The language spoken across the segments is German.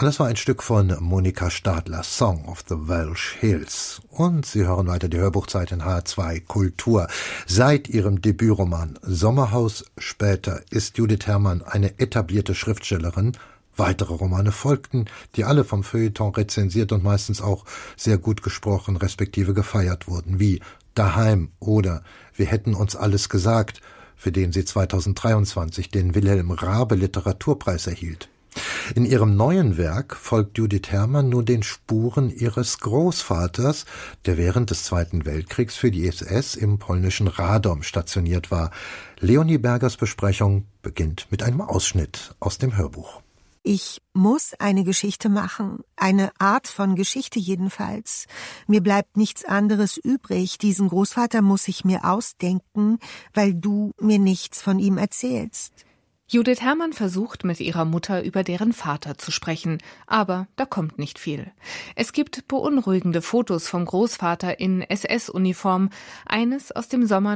Und das war ein Stück von Monika Stadler, Song of the Welsh Hills. Und Sie hören weiter die Hörbuchzeit in HR2 Kultur. Seit ihrem Debütroman Sommerhaus später ist Judith Herrmann eine etablierte Schriftstellerin. Weitere Romane folgten, die alle vom Feuilleton rezensiert und meistens auch sehr gut gesprochen respektive gefeiert wurden, wie Daheim oder Wir hätten uns alles gesagt, für den sie 2023 den Wilhelm Raabe Literaturpreis erhielt. In ihrem neuen Werk folgt Judith Herrmann nun den Spuren ihres Großvaters, der während des Zweiten Weltkriegs für die SS im polnischen Radom stationiert war. Leonie Bergers Besprechung beginnt mit einem Ausschnitt aus dem Hörbuch. Ich muss eine Geschichte machen, eine Art von Geschichte jedenfalls. Mir bleibt nichts anderes übrig. Diesen Großvater muss ich mir ausdenken, weil du mir nichts von ihm erzählst. Judith Herrmann versucht, mit ihrer Mutter über deren Vater zu sprechen, aber da kommt nicht viel. Es gibt beunruhigende Fotos vom Großvater in SS-Uniform, eines aus dem Sommer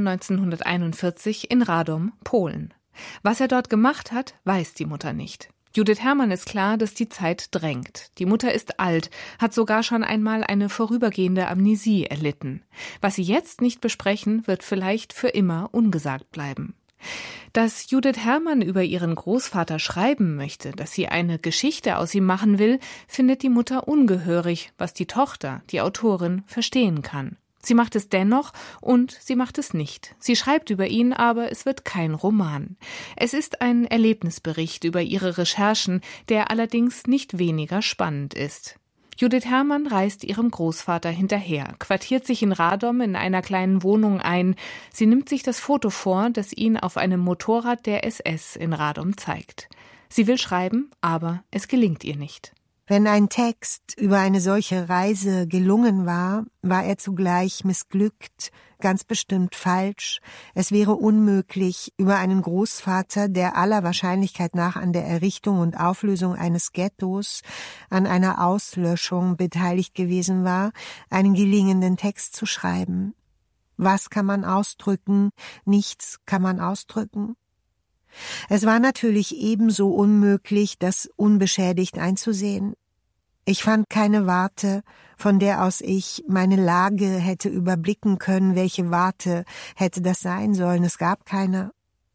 1941 in Radom, Polen. Was er dort gemacht hat, weiß die Mutter nicht. Judith Herrmann ist klar, dass die Zeit drängt. Die Mutter ist alt, hat sogar schon einmal eine vorübergehende Amnesie erlitten. Was sie jetzt nicht besprechen, wird vielleicht für immer ungesagt bleiben. Dass Judith Herrmann über ihren Großvater schreiben möchte, dass sie eine Geschichte aus ihm machen will, findet die Mutter ungehörig, was die Tochter, die Autorin, verstehen kann. Sie macht es dennoch und sie macht es nicht. Sie schreibt über ihn, aber es wird kein Roman. Es ist ein Erlebnisbericht über ihre Recherchen, der allerdings nicht weniger spannend ist. Judith Herrmann reist ihrem Großvater hinterher, quartiert sich in Radom in einer kleinen Wohnung ein. Sie nimmt sich das Foto vor, das ihn auf einem Motorrad der SS in Radom zeigt. Sie will schreiben, aber es gelingt ihr nicht. Wenn ein Text über eine solche Reise gelungen war, war er zugleich missglückt, ganz bestimmt falsch. Es wäre unmöglich, über einen Großvater, der aller Wahrscheinlichkeit nach an der Errichtung und Auflösung eines Ghettos, an einer Auslöschung beteiligt gewesen war, einen gelingenden Text zu schreiben. Was kann man ausdrücken? Nichts kann man ausdrücken. Es war natürlich ebenso unmöglich, das unbeschädigt einzusehen. Ich fand keine Warte, von der aus ich meine Lage hätte überblicken können. Welche Warte hätte das sein sollen? Es gab keine.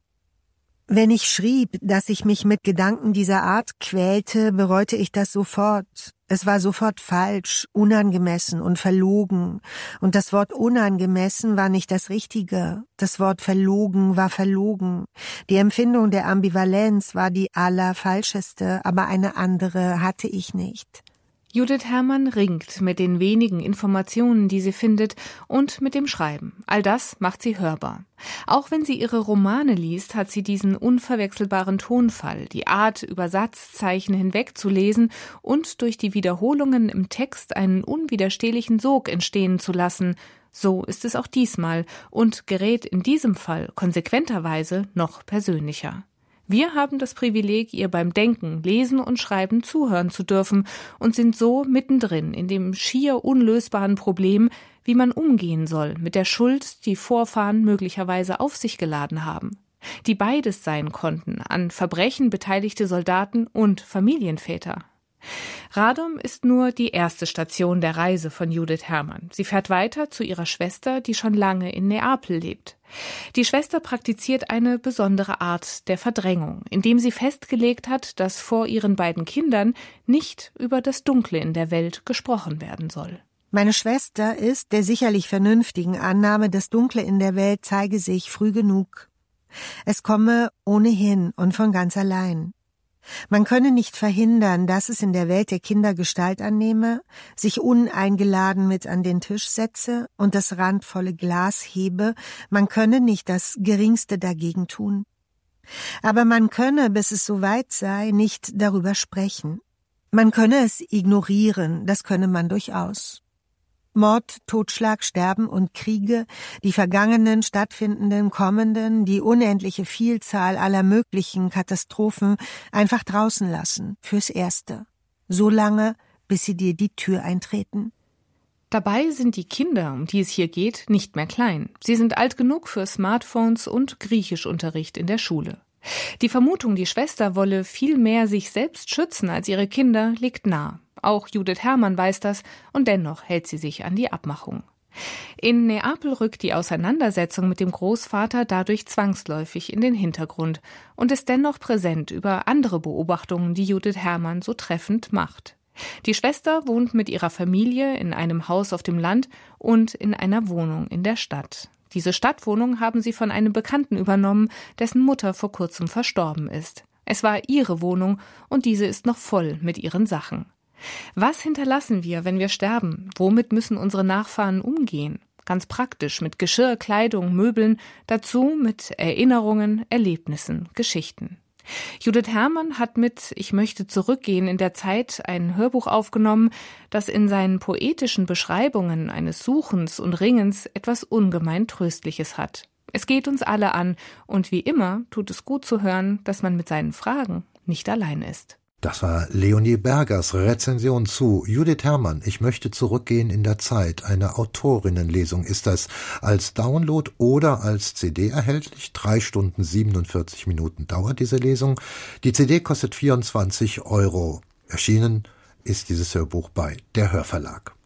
Wenn ich schrieb, dass ich mich mit Gedanken dieser Art quälte, bereute ich das sofort. Es war sofort falsch, unangemessen und verlogen. Und das Wort unangemessen war nicht das Richtige. Das Wort verlogen war verlogen. Die Empfindung der Ambivalenz war die allerfalscheste, aber eine andere hatte ich nicht. Judith Herrmann ringt mit den wenigen Informationen, die sie findet, und mit dem Schreiben. All das macht sie hörbar. Auch wenn sie ihre Romane liest, hat sie diesen unverwechselbaren Tonfall, die Art, über Satzzeichen hinweg zu lesen und durch die Wiederholungen im Text einen unwiderstehlichen Sog entstehen zu lassen. So ist es auch diesmal und gerät in diesem Fall konsequenterweise noch persönlicher. Wir haben das Privileg, ihr beim Denken, Lesen und Schreiben zuhören zu dürfen und sind so mittendrin in dem schier unlösbaren Problem, wie man umgehen soll mit der Schuld, die Vorfahren möglicherweise auf sich geladen haben, die beides sein konnten, an Verbrechen beteiligte Soldaten und Familienväter. Radom ist nur die erste Station der Reise von Judith Herrmann. Sie fährt weiter zu ihrer Schwester, die schon lange in Neapel lebt. Die Schwester praktiziert eine besondere Art der Verdrängung, indem sie festgelegt hat, dass vor ihren beiden Kindern nicht über das Dunkle in der Welt gesprochen werden soll. Meine Schwester ist der sicherlich vernünftigen Annahme, das Dunkle in der Welt zeige sich früh genug. Es komme ohnehin und von ganz allein. Man könne nicht verhindern, dass es in der Welt der Kinder Gestalt annehme, sich uneingeladen mit an den Tisch setze und das randvolle Glas hebe, man könne nicht das Geringste dagegen tun. Aber man könne, bis es soweit sei, nicht darüber sprechen. Man könne es ignorieren, das könne man durchaus. Mord, Totschlag, Sterben und Kriege, die vergangenen, stattfindenden, kommenden, die unendliche Vielzahl aller möglichen Katastrophen einfach draußen lassen, fürs Erste. So lange, bis sie dir die Tür eintreten. Dabei sind die Kinder, um die es hier geht, nicht mehr klein. Sie sind alt genug für Smartphones und Griechischunterricht in der Schule. Die Vermutung, die Schwester wolle viel mehr sich selbst schützen als ihre Kinder, liegt nah. Auch Judith Herrmann weiß das und dennoch hält sie sich an die Abmachung. In Neapel rückt die Auseinandersetzung mit dem Großvater dadurch zwangsläufig in den Hintergrund und ist dennoch präsent über andere Beobachtungen, die Judith Herrmann so treffend macht. Die Schwester wohnt mit ihrer Familie in einem Haus auf dem Land und in einer Wohnung in der Stadt. Diese Stadtwohnung haben sie von einem Bekannten übernommen, dessen Mutter vor kurzem verstorben ist. Es war ihre Wohnung und diese ist noch voll mit ihren Sachen. Was hinterlassen wir, wenn wir sterben? Womit müssen unsere Nachfahren umgehen? Ganz praktisch mit Geschirr, Kleidung, Möbeln, dazu mit Erinnerungen, Erlebnissen, Geschichten. Judith Herrmann hat mit »Ich möchte zurückgehen« in der Zeit ein Hörbuch aufgenommen, das in seinen poetischen Beschreibungen eines Suchens und Ringens etwas ungemein Tröstliches hat. Es geht uns alle an und wie immer tut es gut zu hören, dass man mit seinen Fragen nicht allein ist. Das war Leonie Bergers Rezension zu Judith Herrmann, Ich möchte zurückgehen in der Zeit. Eine Autorinnenlesung ist das, als Download oder als CD erhältlich. 3 Stunden 47 Minuten dauert diese Lesung. Die CD kostet 24 €. Erschienen ist dieses Hörbuch bei der Hörverlag.